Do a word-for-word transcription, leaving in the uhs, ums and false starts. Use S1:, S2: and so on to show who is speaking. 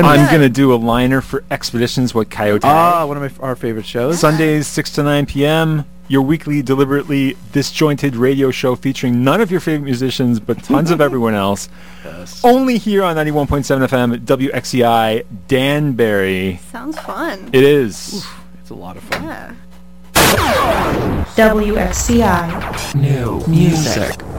S1: I'm,
S2: I'm
S1: good.
S2: going to do a liner for Expeditions with Coyote.
S3: Ah, one of my f- our favorite shows.
S2: Sundays, six to nine p.m., your weekly, deliberately disjointed radio show featuring none of your favorite musicians, but tons of everyone else.
S3: Yes.
S2: Only here on ninety-one point seven F M, W X C I, Danbury.
S1: Sounds fun.
S2: It is.
S3: Oof, it's a lot of fun.
S1: Yeah.
S4: W X C I.
S5: New music.